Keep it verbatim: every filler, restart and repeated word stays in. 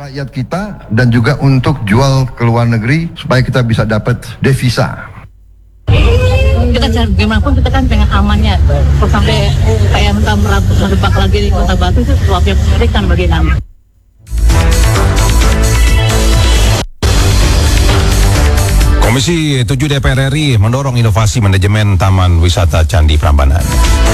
rakyat kita dan juga untuk jual ke luar negeri supaya kita bisa dapat devisa. Kita cari gimana pun kita kan pengen amannya. Kalau sampai P M K merebak lagi di Kota Batu itu sesuatu yang mengerikan bagi kami. Komisi tujuh D P R R I mendorong inovasi manajemen Taman Wisata Candi Prambanan.